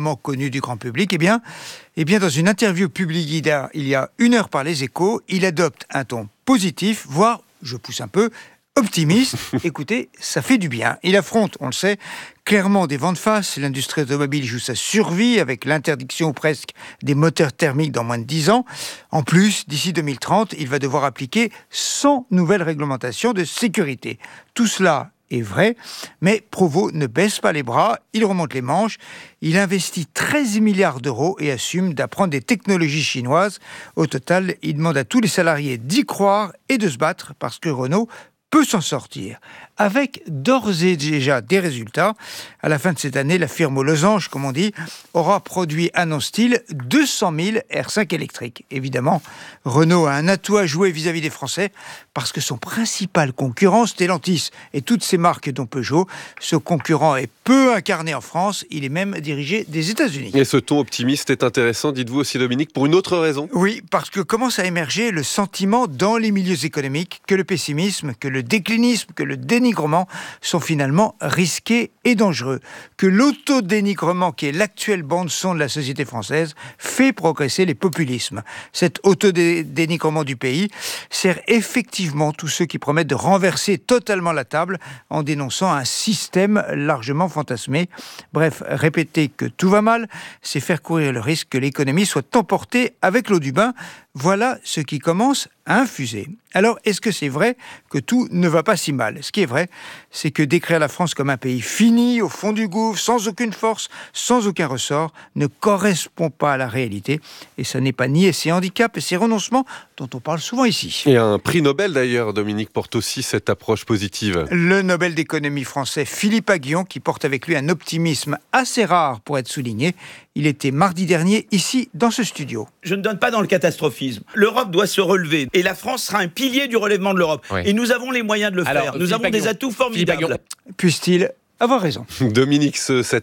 totalement connu du grand public. Eh bien, dans une interview publiée il y a 1 heure par Les Échos, il adopte un ton positif, voire, je pousse un peu, optimiste. Écoutez, ça fait du bien. Il affronte, on le sait, clairement des vents de face. L'industrie automobile joue sa survie avec l'interdiction presque des moteurs thermiques dans moins de 10 ans. En plus, d'ici 2030, il va devoir appliquer 100 nouvelles réglementations de sécurité. Tout cela est vrai, mais Provost ne baisse pas les bras, il remonte les manches, il investit 13 milliards d'euros et assume d'apprendre des technologies chinoises. Au total, il demande à tous les salariés d'y croire et de se battre parce que Renault peut s'en sortir, avec d'ores et déjà des résultats. À la fin de cette année, la firme aux losanges, comme on dit, aura produit, annonce-t-il, 200 000 R5 électriques. Évidemment, Renault a un atout à jouer vis-à-vis des Français, parce que son principal concurrent, Stellantis, et toutes ces marques dont Peugeot, ce concurrent est peu incarné en France, il est même dirigé des États-Unis. Et ce ton optimiste est intéressant, dites-vous aussi Dominique, pour une autre raison. Oui, parce que commence à émerger le sentiment dans les milieux économiques que le pessimisme, que le déclinisme, que le dénigrement sont finalement risqués et dangereux. Que l'autodénigrement, qui est l'actuelle bande-son de la société française, fait progresser les populismes. Cet autodénigrement du pays sert effectivement tous ceux qui promettent de renverser totalement la table en dénonçant un système largement fantasmé. Bref, répéter que tout va mal, c'est faire courir le risque que l'économie soit emportée avec l'eau du bain. Voilà ce qui commence à infuser. Alors, est-ce que c'est vrai que tout ne va pas si mal ? Ce qui est vrai, c'est que décrire la France comme un pays fini, au fond du gouffre, sans aucune force, sans aucun ressort, ne correspond pas à la réalité. Et ça n'est pas nier ses handicaps et ses renoncements dont on parle souvent ici. Et un prix Nobel d'ailleurs, Dominique, porte aussi cette approche positive. Le Nobel d'économie français Philippe Aghion, qui porte avec lui un optimisme assez rare pour être souligné. Il était mardi dernier ici, dans ce studio. Je ne donne pas dans le catastrophisme. L'Europe doit se relever. Et la France sera un pilier du relèvement de l'Europe. Oui. Et nous avons les moyens de le faire. Nous avons des atouts formidables. Puisse-t-il avoir raison. Dominique,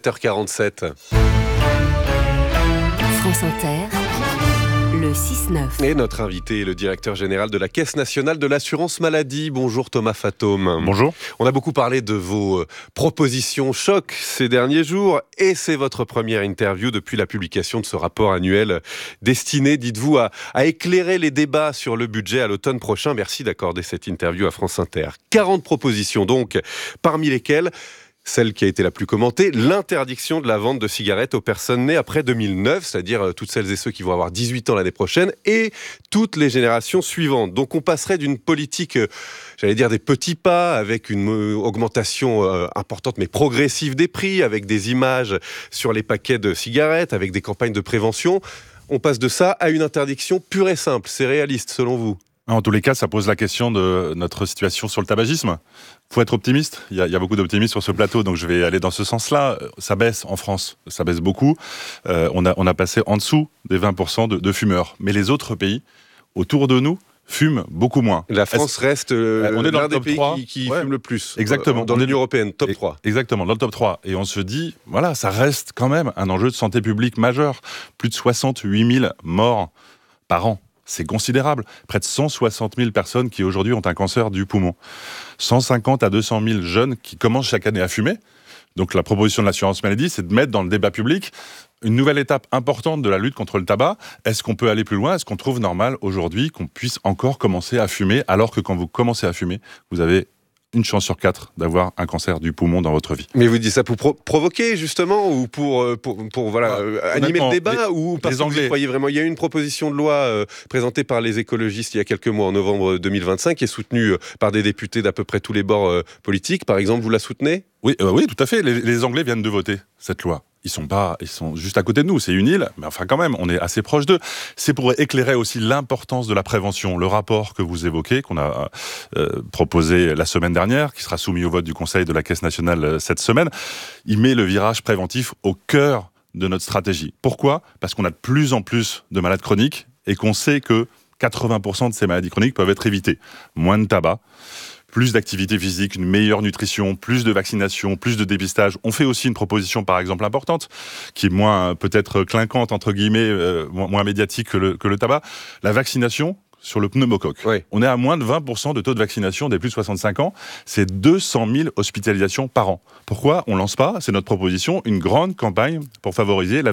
7h47. France Inter. Le 6-9. Et notre invité est le directeur général de la Caisse nationale de l'assurance maladie. Bonjour Thomas Fatome. Bonjour. On a beaucoup parlé de vos propositions choc ces derniers jours et c'est votre première interview depuis la publication de ce rapport annuel destiné, dites-vous, à éclairer les débats sur le budget à l'automne prochain. Merci d'accorder cette interview à France Inter. 40 propositions donc, parmi lesquelles celle qui a été la plus commentée, l'interdiction de la vente de cigarettes aux personnes nées après 2009, c'est-à-dire toutes celles et ceux qui vont avoir 18 ans l'année prochaine, et toutes les générations suivantes. Donc on passerait d'une politique, j'allais dire des petits pas, avec une augmentation importante mais progressive des prix, avec des images sur les paquets de cigarettes, avec des campagnes de prévention. On passe de ça à une interdiction pure et simple. C'est réaliste selon vous ? En tous les cas, ça pose la question de notre situation sur le tabagisme. Il faut être optimiste. Il y a beaucoup d'optimistes sur ce plateau, donc je vais aller dans ce sens-là. Ça baisse en France, ça baisse beaucoup. On a passé en dessous des 20% de fumeurs. Mais les autres pays autour de nous fument beaucoup moins. La France reste on est dans l'un le top des pays 3. qui fume le plus. Exactement. Dans l'Union européenne, top 3. Exactement, dans le top 3. Et on se dit, voilà, ça reste quand même un enjeu de santé publique majeur. Plus de 68 000 morts par an. C'est considérable. Près de 160 000 personnes qui aujourd'hui ont un cancer du poumon. 150 à 200 000 jeunes qui commencent chaque année à fumer. Donc la proposition de l'assurance maladie, c'est de mettre dans le débat public une nouvelle étape importante de la lutte contre le tabac. Est-ce qu'on peut aller plus loin ? Est-ce qu'on trouve normal aujourd'hui qu'on puisse encore commencer à fumer, alors que quand vous commencez à fumer, vous avez une chance sur 4 d'avoir un cancer du poumon dans votre vie. Mais vous dites ça pour provoquer justement, ou pour voilà, animer le débat, ou parce que vous y croyez vraiment ? Il y a eu une proposition de loi présentée par les écologistes il y a quelques mois, en novembre 2025, qui est soutenue par des députés d'à peu près tous les bords politiques. Par exemple, vous la soutenez ? Oui, tout à fait. Les Anglais viennent de voter cette loi. Ils sont juste à côté de nous, c'est une île, mais enfin quand même, on est assez proche d'eux. C'est pour éclairer aussi l'importance de la prévention. Le rapport que vous évoquez, qu'on a proposé la semaine dernière, qui sera soumis au vote du Conseil de la Caisse nationale cette semaine, il met le virage préventif au cœur de notre stratégie. Pourquoi ? Parce qu'on a de plus en plus de malades chroniques et qu'on sait que 80% de ces maladies chroniques peuvent être évitées. Moins de tabac, plus d'activité physique, une meilleure nutrition, plus de vaccination, plus de dépistage. On fait aussi une proposition, par exemple, importante, qui est moins peut-être clinquante, entre guillemets, moins médiatique que le tabac. La vaccination sur le pneumocoque. Oui. On est à moins de 20% de taux de vaccination des plus de 65 ans. C'est 200 000 hospitalisations par an. Pourquoi on lance pas, c'est notre proposition, une grande campagne pour favoriser la